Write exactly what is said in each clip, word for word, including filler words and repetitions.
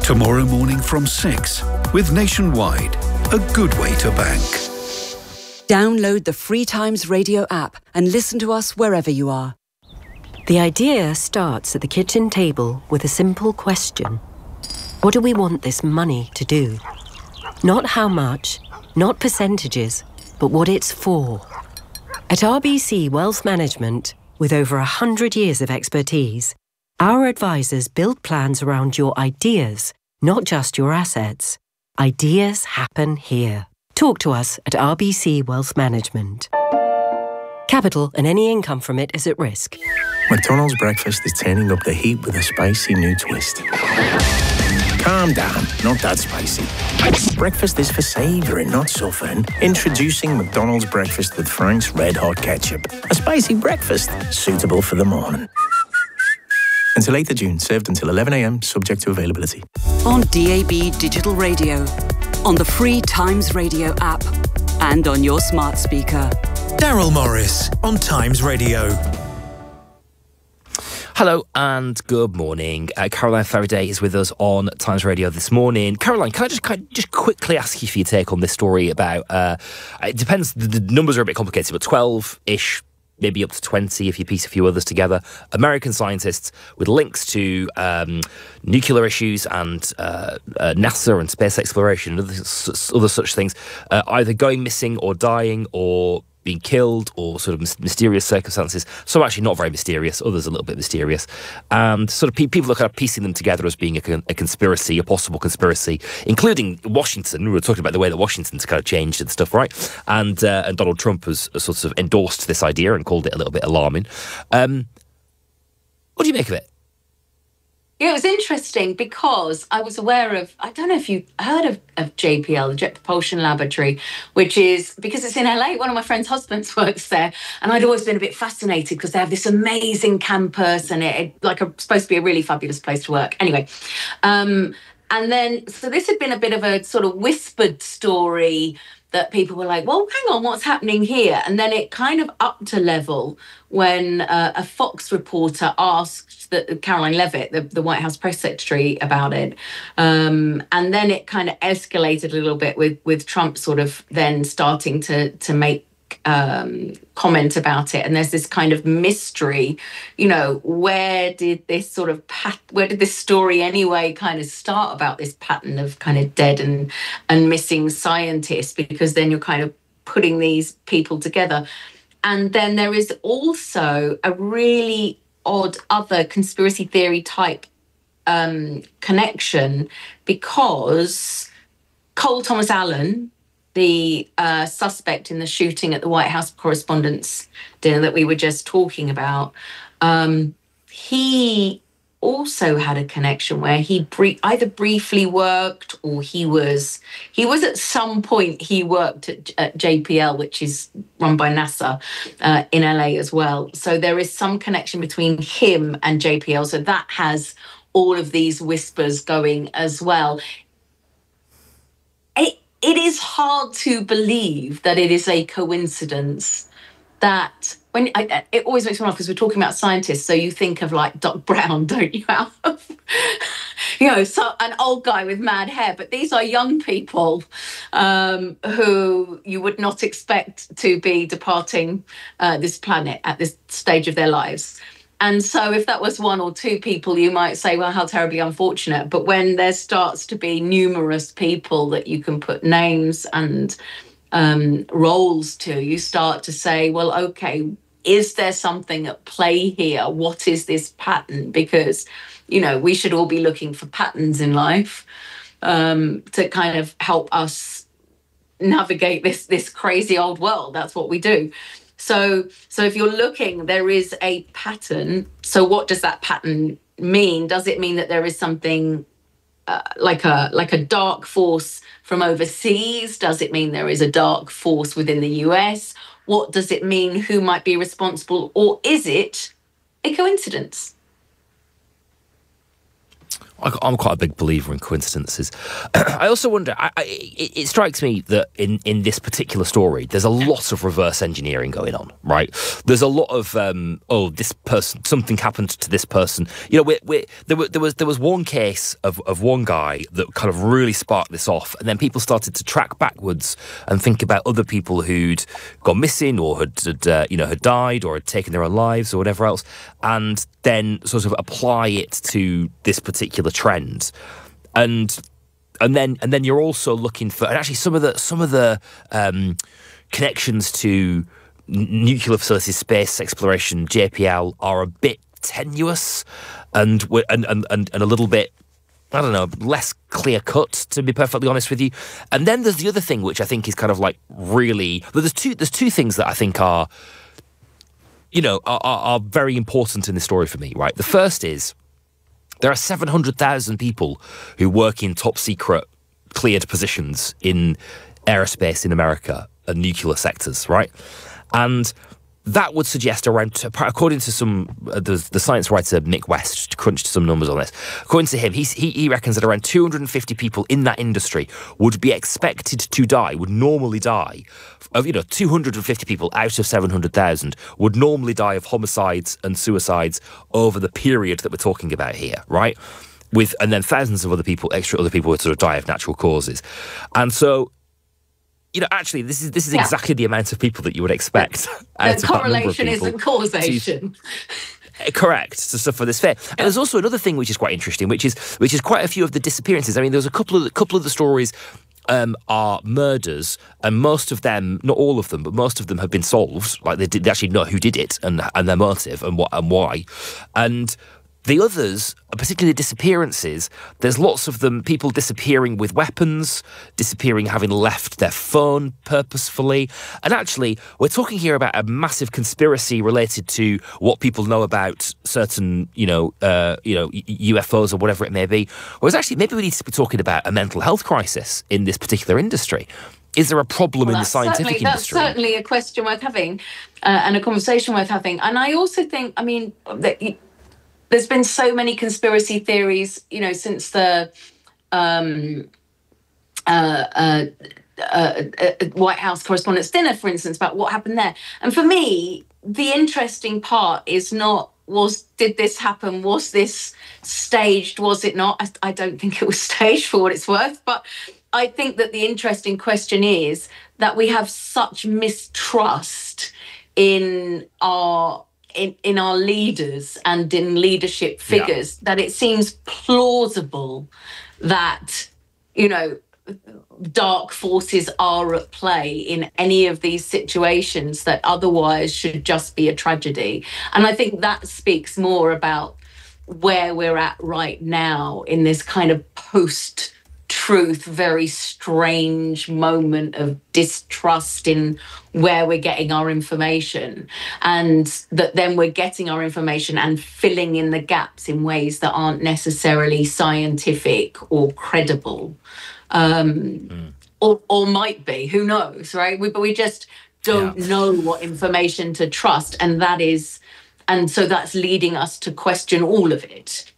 Tomorrow morning from six with Nationwide, a good way to bank. Download the Free Times Radio app and listen to us wherever you are. The idea starts at the kitchen table with a simple question. What do we want this money to do? Not how much, not percentages, but what it's for. At R B C Wealth Management, with over one hundred years of expertise, our advisors build plans around your ideas, not just your assets. Ideas happen here. Talk to us at R B C Wealth Management. Capital and any income from it is at risk. McDonald's breakfast is turning up the heat with a spicy new twist. Calm down, not that spicy. Breakfast is for savouring, not suffering. Introducing McDonald's breakfast with Frank's Red Hot Ketchup. A spicy breakfast suitable for the morning. Until eighth of June, served until eleven a m, subject to availability. On D A B Digital Radio, on the Free Times Radio app, and on your smart speaker. Daryl Morris on Times Radio. Hello and good morning. Uh, Caroline Faraday is with us on Times Radio this morning. Caroline, can I just kind of just quickly ask you for your take on this story about, uh, it depends, the, the numbers are a bit complicated, but twelve-ish, maybe up to twenty if you piece a few others together, American scientists with links to um, nuclear issues and uh, uh, NASA and space exploration and other, other such things, uh, either going missing or dying or being killed or sort of mysterious circumstances. Some actually not very mysterious, others a little bit mysterious. And sort of pe- people are kind of piecing them together as being a, con- a conspiracy, a possible conspiracy, including Washington. We were talking about the way that Washington's kind of changed and stuff, right? And uh, and Donald Trump has, has sort of endorsed this idea and called it a little bit alarming. Um, what do you make of it? Yeah, it was interesting because I was aware of, I don't know if you heard of, of J P L, the Jet Propulsion Laboratory, which is, because it's in L A, one of my friend's husbands works there, and I'd always been a bit fascinated because they have this amazing campus and it, it like a, supposed to be a really fabulous place to work. Anyway, um, and then, so this had been a bit of a sort of whispered story that people were like, well, hang on, what's happening here? And then it kind of upped to level when uh, a Fox reporter asked the, Caroline Leavitt, the, the White House press secretary, about it. Um, and then it kind of escalated a little bit with, with Trump sort of then starting to, to make um, comment about it. And there's this kind of mystery, you know, where did this sort of, pat- where did this story anyway kind of start about this pattern of kind of dead and, and missing scientists? Because then you're kind of putting these people together. And then there is also a really odd other conspiracy theory type um, connection, because Cole Thomas Allen, the uh, suspect in the shooting at the White House Correspondents' Dinner that we were just talking about, um, he also had a connection where he br- either briefly worked or he was he was at some point he worked at, at J P L, which is run by NASA uh, in L A as well. So there is some connection between him and J P L. So that has all of these whispers going as well. It it is hard to believe that it is a coincidence that when I, it always makes me laugh because we're talking about scientists, so you think of like Doc Brown, don't you? Out of, you know, so an old guy with mad hair, but these are young people um, who you would not expect to be departing uh, this planet at this stage of their lives. And so if that was one or two people, you might say, well, how terribly unfortunate. But when there starts to be numerous people that you can put names and um, roles to, you start to say, well, okay, is there something at play here? What is this pattern? Because, you know, we should all be looking for patterns in life um, to kind of help us navigate this this crazy old world. That's what we do. So, so if you're looking, there is a pattern. So what does that pattern mean? Does it mean that there is something uh, like a like a dark force from overseas? Does it mean there is a dark force within the U S? What does it mean? Who might be responsible? Or is it a coincidence? I'm quite a big believer in coincidences. I also wonder, I, I, it, it strikes me that in, in this particular story, there's a lot of reverse engineering going on, right? There's a lot of, um, oh, this person, something happened to this person. You know, we're, we're, there, were, there was there was one case of, of one guy that kind of really sparked this off, and then people started to track backwards and think about other people who'd gone missing or had, had uh, you know, had died or had taken their own lives or whatever else, and then sort of apply it to this particular trend, and and then and then you're also looking for, and actually some of the some of the um, connections to n- nuclear facilities, space exploration, J P L are a bit tenuous and and and and, and a little bit, I don't know, less clear cut, to be perfectly honest with you. And then there's the other thing, which I think is kind of like really, but there's two there's two things that I think are, you know, are, are, are very important in this story for me, right? The first is, there are seven hundred thousand people who work in top secret cleared positions in aerospace in America and nuclear sectors, right? And that would suggest around, according to some, uh, the, the science writer Mick West crunched some numbers on this. According to him, he's, he, he reckons that around two hundred fifty people in that industry would be expected to die, would normally die, of, you know, two hundred fifty people out of seven hundred thousand would normally die of homicides and suicides over the period that we're talking about here, right? With, and then thousands of other people, extra other people would sort of die of natural causes. And so, you know, actually, this is this is yeah. exactly the amount of people that you would expect. The correlation isn't causation. To, correct, to suffer this fate. And there's also another thing which is quite interesting, which is which is quite a few of the disappearances. I mean, there's a couple of a couple of the stories um, are murders, and most of them, not all of them, but most of them have been solved. Like they did, they actually know who did it and and their motive and what and why, and. The others, particularly disappearances, there's lots of them, people disappearing with weapons, disappearing having left their phone purposefully. And actually, we're talking here about a massive conspiracy related to what people know about certain, you know, uh, you know, U F Os or whatever it may be. Whereas actually, maybe we need to be talking about a mental health crisis in this particular industry. Is there a problem well, in the scientific industry? That's certainly a question worth having uh, and a conversation worth having. And I also think, I mean, that... There's been so many conspiracy theories, you know, since the um, uh, uh, uh, uh, White House Correspondents' Dinner, for instance, about what happened there. And for me, the interesting part is not, was, did this happen? Was this staged? Was it not? I, I don't think it was staged for what it's worth. But I think that the interesting question is that we have such mistrust in our In, in our leaders and in leadership figures yeah. that it seems plausible that, you know, dark forces are at play in any of these situations that otherwise should just be a tragedy. And I think that speaks more about where we're at right now in this kind of post truth, very strange moment of distrust in where we're getting our information, and that then we're getting our information and filling in the gaps in ways that aren't necessarily scientific or credible, um, mm. or, or might be, who knows, right? We, but we just don't yeah. know what information to trust, and that is, and so that's leading us to question all of it.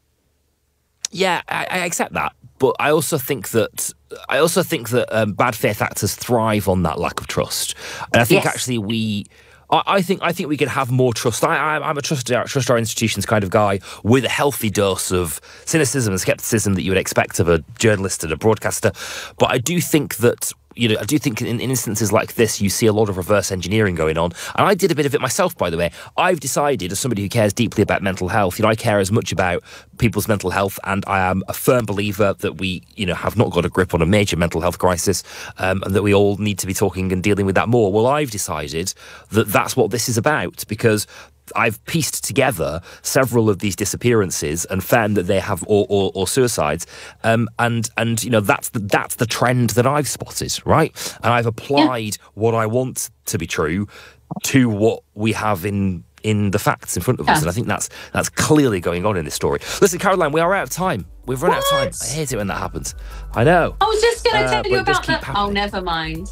Yeah, I, I accept that. But I also think that I also think that um, bad faith actors thrive on that lack of trust, and I think yes. actually we, I, I think I think we could have more trust. I, I, I'm a trust trust our institutions kind of guy with a healthy dose of cynicism and skepticism that you would expect of a journalist and a broadcaster. But I do think that. You know, I do think in, in instances like this, you see a lot of reverse engineering going on. And I did a bit of it myself, by the way. I've decided, as somebody who cares deeply about mental health, you know, I care as much about people's mental health, and I am a firm believer that we, you know, have not got a grip on a major mental health crisis, um, and that we all need to be talking and dealing with that more. Well, I've decided that that's what this is about, because I've pieced together several of these disappearances and found that they have or, or, or suicides, um, and and you know that's the, that's the trend that I've spotted, right? And I've applied yeah. what I want to be true to what we have in in the facts in front of yeah. us, and I think that's that's clearly going on in this story. Listen, Caroline, we are out of time. We've run what? out of time. I hate it when that happens. I know. I was just going to uh, tell you about that. Happening. Oh, never mind.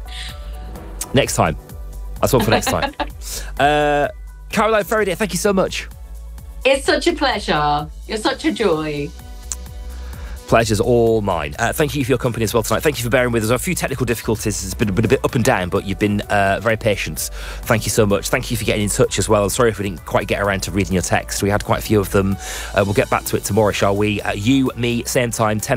Next time. That's one for next time. uh, Caroline Faraday, thank you so much. It's such a pleasure. You're such a joy. Pleasure's all mine. Uh, thank you for your company as well tonight. Thank you for bearing with us. A few technical difficulties. It's been, been a bit up and down, but you've been uh, very patient. Thank you so much. Thank you for getting in touch as well. I'm sorry if we didn't quite get around to reading your text. We had quite a few of them. Uh, we'll get back to it tomorrow, shall we? Uh, you, me, same time, ten